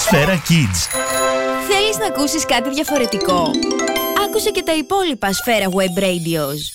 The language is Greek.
Σφαίρα Kids. Θέλεις να ακούσεις κάτι διαφορετικό? Άκουσε και τα υπόλοιπα Σφαίρα Web Radios.